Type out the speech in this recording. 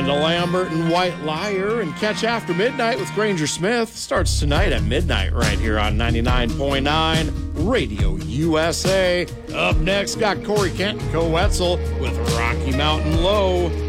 to Lambert and White Liar, and Catch After Midnight with Granger Smith starts tonight at midnight right here on 99.9 Radio USA. Up next, got Corey Kent and Co. Wetzel with Rocky Mountain Low.